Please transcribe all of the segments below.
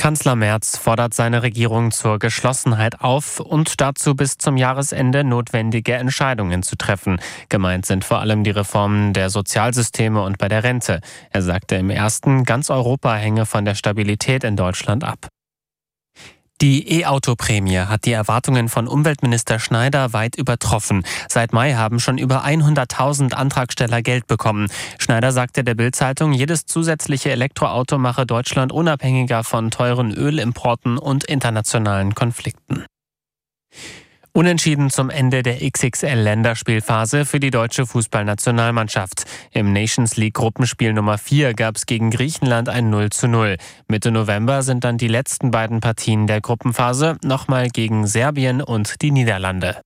Kanzler Merz fordert seine Regierung zur Geschlossenheit auf und dazu bis zum Jahresende notwendige Entscheidungen zu treffen. Gemeint sind vor allem die Reformen der Sozialsysteme und bei der Rente. Er sagte im ersten, ganz Europa hänge von der Stabilität in Deutschland ab. Die E-Auto-Prämie hat die Erwartungen von Umweltminister Schneider weit übertroffen. Seit Mai haben schon über 100.000 Antragsteller Geld bekommen. Schneider sagte der Bild-Zeitung, jedes zusätzliche Elektroauto mache Deutschland unabhängiger von teuren Ölimporten und internationalen Konflikten. Unentschieden zum Ende der XXL-Länderspielphase für die deutsche Fußballnationalmannschaft. Im Nations League Gruppenspiel Nummer 4 gab es gegen Griechenland ein 0:0. Mitte November sind dann die letzten beiden Partien der Gruppenphase, nochmal gegen Serbien und die Niederlande.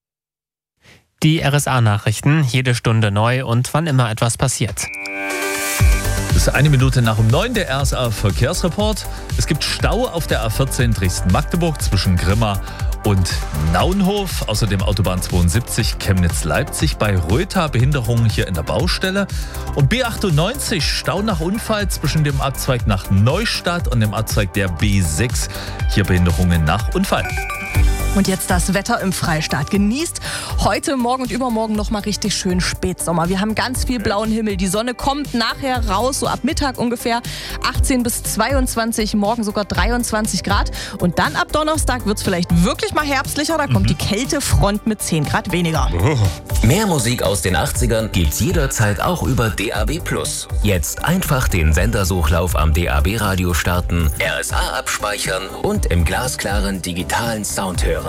Die RSA-Nachrichten, jede Stunde neu und wann immer etwas passiert. Es ist 1 Minute nach 9 der RSA-Verkehrsreport. Es gibt Stau auf der A14 Dresden-Magdeburg zwischen Grimma und Naunhof, außerdem Autobahn 72 Chemnitz-Leipzig bei Rötha, Behinderungen hier in der Baustelle. Und B98, Stau nach Unfall zwischen dem Abzweig nach Neustadt und dem Abzweig der B6, hier Behinderungen nach Unfall. Und jetzt das Wetter im Freistaat. Genießt heute, morgen und übermorgen noch mal richtig schön Spätsommer. Wir haben ganz viel blauen Himmel. Die Sonne kommt nachher raus, so ab Mittag ungefähr 18 bis 22, morgen sogar 23 Grad. Und dann ab Donnerstag wird es vielleicht wirklich mal herbstlicher. Da kommt die Kältefront mit 10 Grad weniger. Mehr Musik aus den 80ern gibt's jederzeit auch über DAB+. Jetzt einfach den Sendersuchlauf am DAB-Radio starten, RSA abspeichern und im glasklaren digitalen Sound hören.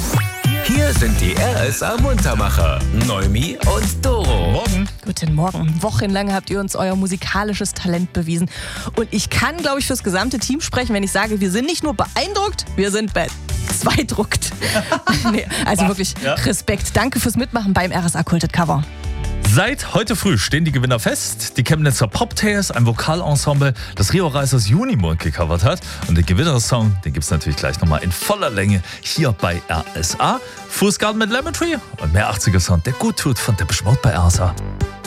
Hier sind die RSA-Muntermacher, Noemi und Doro. Morgen. Guten Morgen. Wochenlang habt ihr uns euer musikalisches Talent bewiesen. Und ich kann, glaube ich, fürs gesamte Team sprechen, wenn ich sage, wir sind nicht nur beeindruckt, wir sind bezweidruckt. Nee, also wirklich Respekt. Danke fürs Mitmachen beim RSA Kultet Cover. Seit heute früh stehen die Gewinner fest. Die Chemnitzer Poptales, ein Vokalensemble, das Rio Reisers Junimond gecovert hat. Und den Gewinnersong, den gibt es natürlich gleich nochmal in voller Länge hier bei RSA. Fußgarten mit Lemon Tree und mehr 80er Sound, der gut tut von Depeche Mode bei RSA.